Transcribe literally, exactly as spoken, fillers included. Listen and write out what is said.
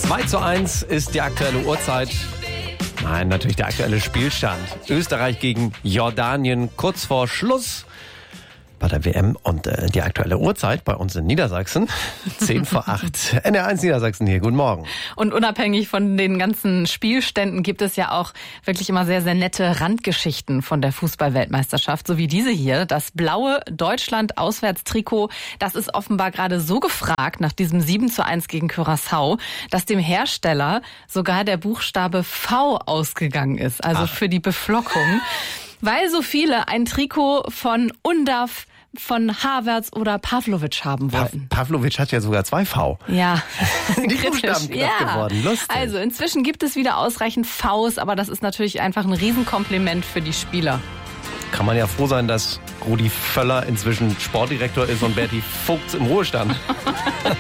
zwei zu eins ist die aktuelle Uhrzeit. Nein, natürlich der aktuelle Spielstand. Österreich gegen Jordanien kurz vor Schluss bei der W M und äh, die aktuelle Uhrzeit bei uns in Niedersachsen. zehn vor acht. N R eins Niedersachsen hier. Guten Morgen. Und unabhängig von den ganzen Spielständen gibt es ja auch wirklich immer sehr, sehr nette Randgeschichten von der Fußball-Weltmeisterschaft. So wie diese hier. Das blaue Deutschland-Auswärtstrikot, das ist offenbar gerade so gefragt nach diesem sieben zu eins gegen Curaçao, dass dem Hersteller sogar der Buchstabe V ausgegangen ist. Also Ach. für die Beflockung. Weil so viele ein Trikot von Undav, von Havertz oder Pavlovic haben wollten. Pa- Pavlovic hat ja sogar zwei V. Ja, die Buchstaben knapp ja. geworden. Lustig. Also inzwischen gibt es wieder ausreichend Vs, aber das ist natürlich einfach ein Riesenkompliment für die Spieler. Kann man ja froh sein, dass Rudi Völler inzwischen Sportdirektor ist und Berti Vogts im Ruhestand.